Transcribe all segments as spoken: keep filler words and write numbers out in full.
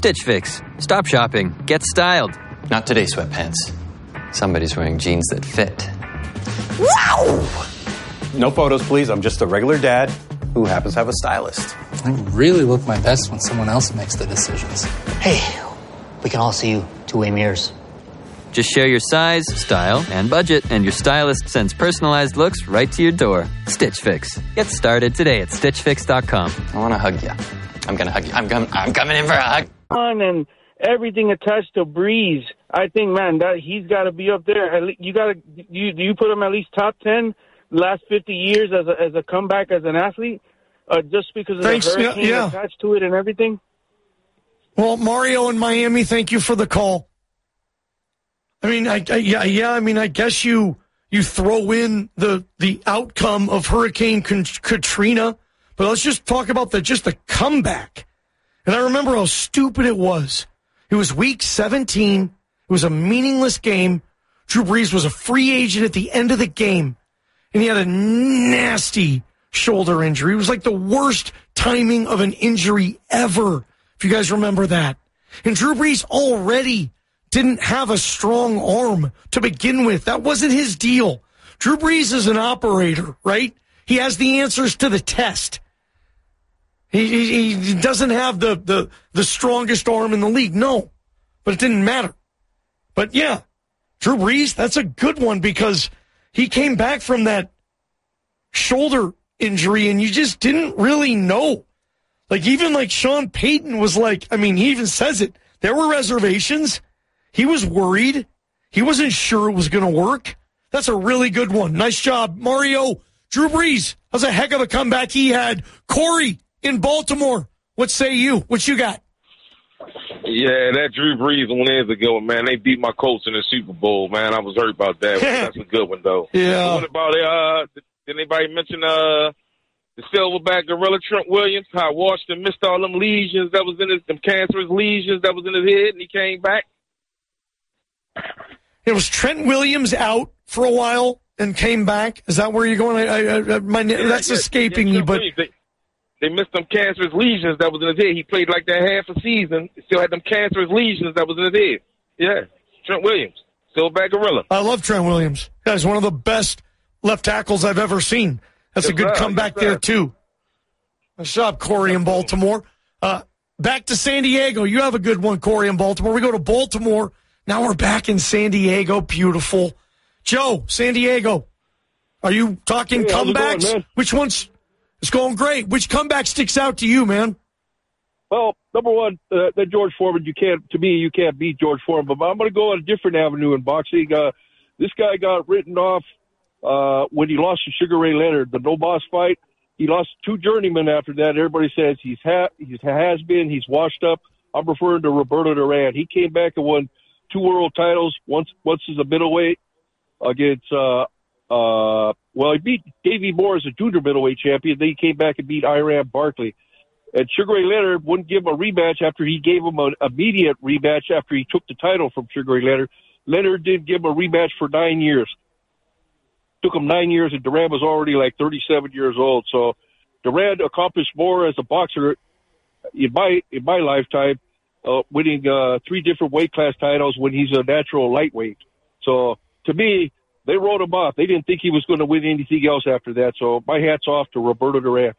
Stitch Fix. Stop shopping. Get styled. Not today, sweatpants. Somebody's wearing jeans that fit. Wow! No photos, please. I'm just a regular dad who happens to have a stylist. I really look my best when someone else makes the decisions. Hey, we can all see you two-way mirrors. Just share your size, style, and budget, and your stylist sends personalized looks right to your door. Stitch Fix. Get started today at stitch fix dot com. I want to hug you. I'm going to hug you. I'm, com- I'm coming in for a hug. And everything attached to Breeze, I think, man, that he's got to be up there. At least, you got to you do you put him at least top ten last fifty years as a, as a comeback as an athlete, uh, just because of Thanks, the hurricane yeah, yeah. attached to it and everything? Well, Mario in Miami, thank you for the call. I mean, I, I, yeah, yeah. I mean, I guess you you throw in the the outcome of Hurricane Katrina, but let's just talk about the just the comeback. And I remember how stupid it was. It was week seventeen. It was a meaningless game. Drew Brees was a free agent at the end of the game, and he had a nasty shoulder injury. It was like the worst timing of an injury ever, if you guys remember that. And Drew Brees already didn't have a strong arm to begin with. That wasn't his deal. Drew Brees is an operator, right? He has the answers to the test. He, he, he doesn't have the, the, the strongest arm in the league. No, but it didn't matter. But yeah, Drew Brees, that's a good one because he came back from that shoulder injury and you just didn't really know. Like even like Sean Payton was like, I mean, he even says it. There were reservations. He was worried. He wasn't sure it was going to work. That's a really good one. Nice job, Mario. Drew Brees, that's a heck of a comeback he had. Corey in Baltimore, what say you? What you got? Yeah, that Drew Brees one is a good one, man. They beat my Colts in the Super Bowl, man. I was hurt about that. That's a good one, though. Yeah. What about, uh, did anybody mention uh, the silverback gorilla Trent Williams? How Washington missed all them lesions that was in his, them cancerous lesions that was in his head, and he came back? It was Trent Williams out for a while and came back. Is that where you're going? I, I, I, my, yeah, that's yeah, escaping yeah, me, but they, they missed them cancerous lesions that was in his head. He played like that half a season. He still had them cancerous lesions that was in his head. Yeah, Trent Williams, silverback gorilla. I love Trent Williams. That's one of the best left tackles I've ever seen. That's yes, a good sir. comeback yes, there too. Nice job, Corey in Baltimore. Uh, back to San Diego. You have a good one, Corey in Baltimore. We go to Baltimore. Now we're back in San Diego. Beautiful. Joe, San Diego. Are you talking hey, comebacks? Going, Which one's it's going great? Which comeback sticks out to you, man? Well, number one, uh, that George Foreman, you can't, to me, you can't beat George Foreman. But I'm going to go on a different avenue in boxing. Uh, this guy got written off uh, when he lost to Sugar Ray Leonard, the no boss fight. He lost two journeymen after that. Everybody says he's ha- he's has been, he's washed up. I'm referring to Roberto Duran. He came back and won two world titles, once once as a middleweight against, uh, uh, well, he beat Davey Moore as a junior middleweight champion. Then he came back and beat Iran Barkley. And Sugar Ray Leonard wouldn't give him a rematch after he gave him an immediate rematch after he took the title from Sugar Ray Leonard. Leonard didn't give him a rematch for nine years. Took him nine years, and Duran was already like thirty-seven years old. So Duran accomplished more as a boxer in my in my lifetime, Uh, winning uh, three different weight class titles when he's a natural lightweight. So, to me, they wrote him off. They didn't think he was going to win anything else after that. So, my hat's off to Roberto Duran.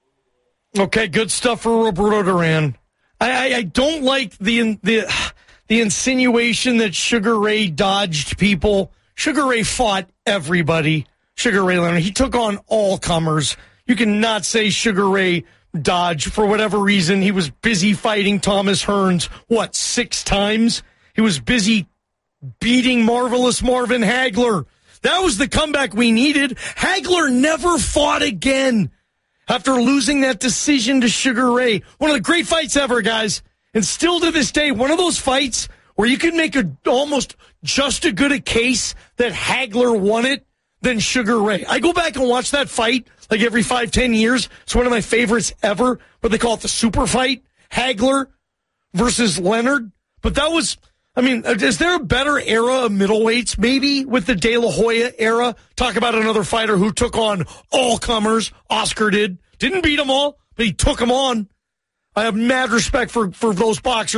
Okay, good stuff for Roberto Duran. I, I, I don't like the, the the insinuation that Sugar Ray dodged people. Sugar Ray fought everybody. Sugar Ray Leonard, he took on all comers. You cannot say Sugar Ray dodge for whatever reason. He was busy fighting Thomas Hearns, what, six times? He was busy beating Marvelous Marvin Hagler. That was the comeback we needed. Hagler never fought again after losing that decision to Sugar Ray. One of the great fights ever, guys. And still to this day, one of those fights where you can make a almost just as good a case that Hagler won it than Sugar Ray. I go back and watch that fight like every five, ten years. It's one of my favorites ever, but they call it the super fight, Hagler versus Leonard. But that was, I mean, is there a better era of middleweights? Maybe with the De La Hoya era. Talk about another fighter who took on all comers. Oscar did. Didn't beat them all, but he took them on. I have mad respect for, for those boxers.